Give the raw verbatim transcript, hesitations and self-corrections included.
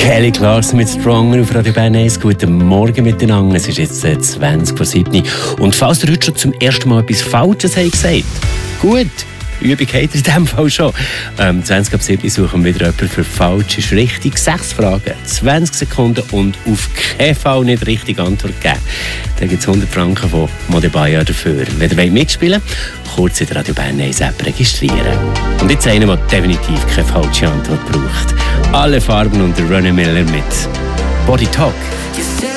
Kelly Clarkson mit Stronger auf Radio Bern eins. Guten Morgen miteinander. Es ist jetzt äh, zwanzig vor sieben. Und falls ihr heute schon zum ersten Mal etwas Falsches habt gesagt, gut, Übung habt ihr in diesem Fall schon. Ähm, zwanzig ab sieben suchen wir wieder jemanden für falsch ist richtig. Sechs Fragen, zwanzig Sekunden und auf keinen Fall nicht richtig Antwort geben. Dann gibt es hundert Franken von Modebaya dafür. Wenn ihr mitspielen wollt, kurz in der Radio Bern eins App registrieren. Und jetzt einer, der definitiv keine falsche Antwort braucht. Alle Farben und der Ronnie Miller mit Body Talk.